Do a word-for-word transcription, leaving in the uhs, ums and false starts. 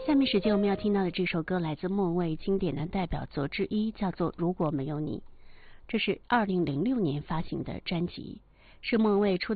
下面时间我们要听到的这首歌来自莫文蔚经典的代表作之一，叫做《如果没有你》。这是二零零六年发行的专辑，是莫文蔚出